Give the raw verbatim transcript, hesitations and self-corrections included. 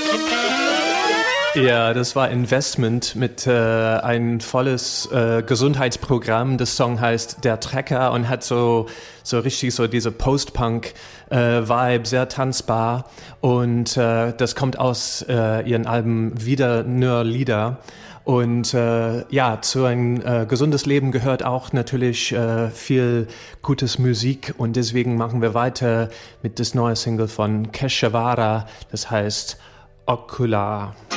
Ja, das war Investment mit äh, ein volles äh, Gesundheitsprogramm. Das Song heißt Der Trecker und hat so so richtig so diese Post-Punk-Vibe, äh, sehr tanzbar. Und äh, das kommt aus äh, ihren Alben Wieder nur Lieder. Und äh, ja, zu ein äh, gesundes Leben gehört auch natürlich äh, viel gutes Musik. Und deswegen machen wir weiter mit das neue Single von Keshavara. Das heißt Ocular.